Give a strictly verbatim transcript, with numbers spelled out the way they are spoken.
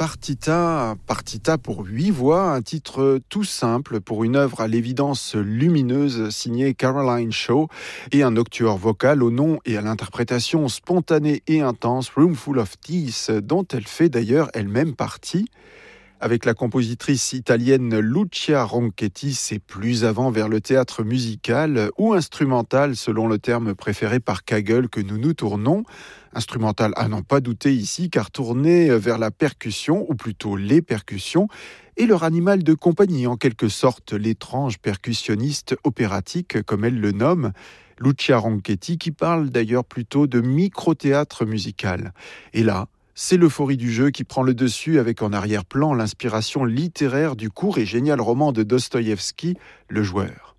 Partita, Partita pour huit voix, un titre tout simple pour une œuvre à l'évidence lumineuse signée Caroline Shaw et un octuor vocal au nom et à l'interprétation spontanée et intense Room Full of Teeth, dont elle fait d'ailleurs elle-même partie. Avec la compositrice italienne Lucia Ronchetti, c'est plus avant vers le théâtre musical ou instrumental, selon le terme préféré par Kagel, que nous nous tournons. Instrumental à n'en pas douter ici, car tourné vers la percussion, ou plutôt les percussions, et leur animal de compagnie, en quelque sorte l'étrange percussionniste opératique, comme elle le nomme, Lucia Ronchetti, qui parle d'ailleurs plutôt de micro-théâtre musical. Et là, c'est l'euphorie du jeu qui prend le dessus avec en arrière-plan l'inspiration littéraire du court et génial roman de Dostoïevski, Le Joueur.